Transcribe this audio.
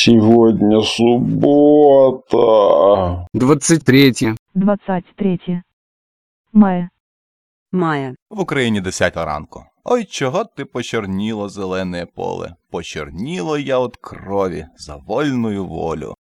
Сегодня суббота. 23. 23 мая. Мая. В Україні 10 ранку. Ой, чого ти почорніло зелене поле? Почорніло я от крові за вольную волю.